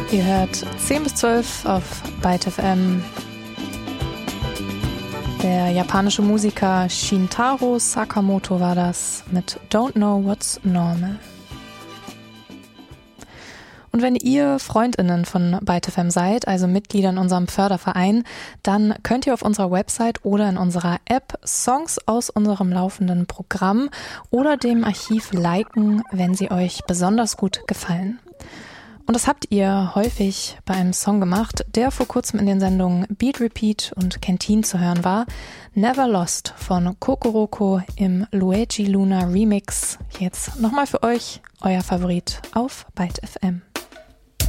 Ihr hört 10 bis 12 auf Byte FM. Der japanische Musiker Shintaro Sakamoto war das mit Don't Know What's Normal. Und wenn ihr FreundInnen von Byte FM seid, also Mitglieder in unserem Förderverein, dann könnt ihr auf unserer Website oder in unserer App Songs aus unserem laufenden Programm oder dem Archiv liken, wenn sie euch besonders gut gefallen. Und das habt ihr häufig bei einem Song gemacht, der vor kurzem in den Sendungen Beat Repeat und Canteen zu hören war. Never Lost von Kokoroko im Luigi Luna Remix. Jetzt nochmal für euch, euer Favorit auf Byte FM.